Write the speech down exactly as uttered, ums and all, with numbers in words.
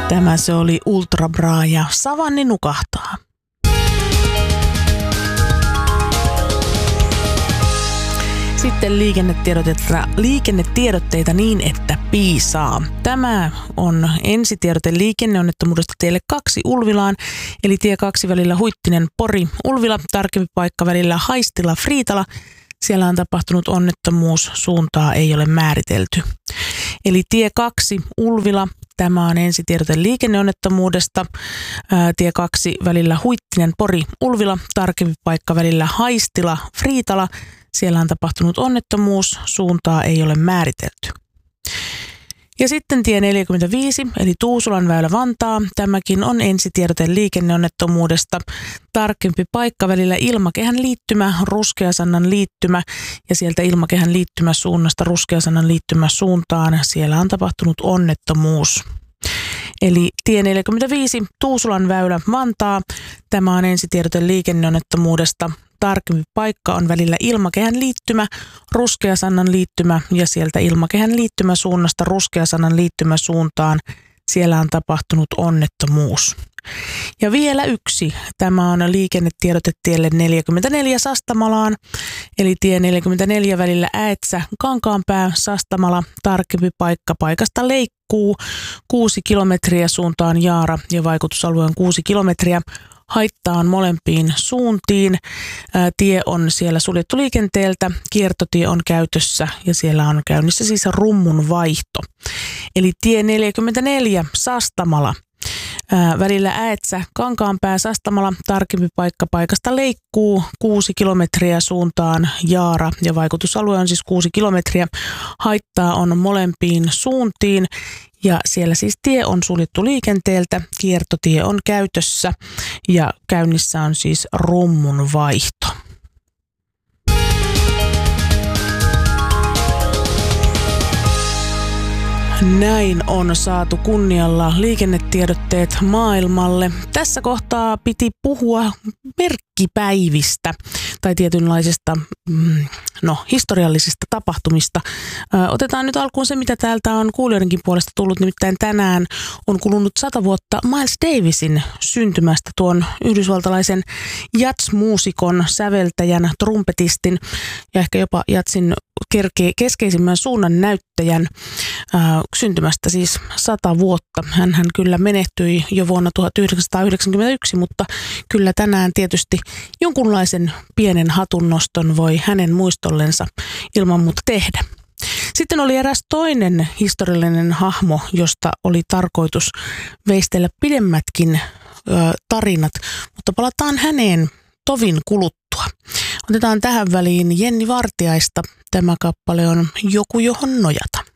Tämä se oli Ultra Bra ja Savanni nukahtaa. Sitten liikennetiedotteita, liikennetiedotteita niin, että piisaa. Tämä on ensitiedote liikenneonnettomuudesta teille kaksi Ulvilaan, eli tie kaksi välillä Huittinen Pori Ulvila, tarkempi paikka välillä Haistila Friitala. Siellä on tapahtunut onnettomuus, suuntaa ei ole määritelty. Eli tie kaksi Ulvila, tämä on ensitiedote liikenneonnettomuudesta. Ää, tie kaksi välillä Huittinen Pori Ulvila, tarkempi paikka välillä Haistila Friitala. Siellä on tapahtunut onnettomuus, suuntaa ei ole määritelty. Ja sitten tie neljäkymmentäviisi, eli Tuusulan väylä Vantaa. Tämäkin on ensitiedote liikenneonnettomuudesta. Tarkempi paikka välillä Ilmakehän liittymä, Ruskeasannan liittymä ja sieltä Ilmakehän liittymä suunnasta Ruskeasannan liittymä suuntaan. Siellä on tapahtunut onnettomuus. Eli tie neljäkymmentäviisi, Tuusulan väylä Vantaa. Tämä on ensitiedote liikenneonnettomuudesta. Tarkempi paikka on välillä Ilmakehän liittymä, Ruskeasannan liittymä ja sieltä Ilmakehän liittymä suunnasta Ruskeasannan liittymä suuntaan. Siellä on tapahtunut onnettomuus. Ja vielä yksi. Tämä on liikennetiedote tielle neljäkymmentäneljä Sastamalaan, eli tie neljäkymmentäneljä välillä Äetsä, Kankaanpää, Sastamala, tarkempi paikka paikasta Leikkuu, kuusi kilometriä suuntaan Jaara ja vaikutusalue on kuusi kilometriä. Haitta on molempiin suuntiin. Ää, tie on siellä suljettu liikenteeltä, kiertotie on käytössä ja siellä on käynnissä siis rummun vaihto. Eli tie neljäkymmentäneljä Sastamala. Ää, välillä Äetsä, Kankaanpää, Sastamala, tarkempi paikka paikasta Leikkuu, kuusi kilometriä suuntaan Jaara ja vaikutusalue on siis kuusi kilometriä. Haittaa on molempiin suuntiin ja siellä siis tie on suljettu liikenteeltä, kiertotie on käytössä ja käynnissä on siis rummun vaihto. Näin on saatu kunnialla liikennetiedotteet maailmalle. Tässä kohtaa piti puhua merkkipäivistä tai tietynlaisista mm, no, historiallisista tapahtumista. Ö, otetaan nyt alkuun se, mitä täältä on kuulijoidenkin puolesta tullut. Nimittäin tänään on kulunut sata vuotta Miles Davisin syntymästä, tuon yhdysvaltalaisen jazz-muusikon, säveltäjän, trumpetistin ja ehkä jopa jazzin keskeisimmän suunnan näyttäjän äh, syntymästä siis sata vuotta. Hänhän kyllä menehtyi jo vuonna tuhatyhdeksänsataayhdeksänkymmentäyksi, mutta kyllä tänään tietysti jonkunlaisen pienen hatunnoston voi hänen muistollensa ilman muuta tehdä. Sitten oli eräs toinen historiallinen hahmo, josta oli tarkoitus veistellä pidemmätkin ö, tarinat, mutta palataan häneen tovin kuluttua. Otetaan tähän väliin Jenni Vartiaista. Tämä kappale on Joku, johon nojata.